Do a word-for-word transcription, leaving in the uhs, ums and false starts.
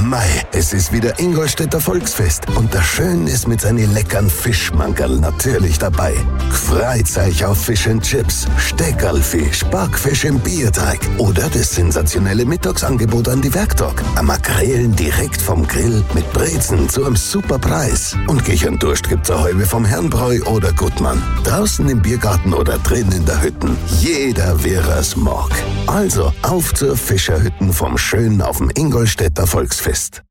Mei, es ist wieder Ingolstädter Volksfest und der Schön ist mit seinen leckeren Fischmankerl natürlich dabei. Freut euch auf Fish and Chips, Steckerlfisch, Backfisch im Bierteig oder das sensationelle Mittagsangebot an die Werktag. Am Makrelen direkt vom Grill mit Brezen zu einem super Preis. Und Kicherndurscht gibt's eine halbe vom Herrnbräu oder Gutmann. Draußen im Biergarten oder drin in der Hütten. Jeder, wer es mag. Also auf zur Fischerhütten vom Schön auf dem Ingolstädter Volksfest.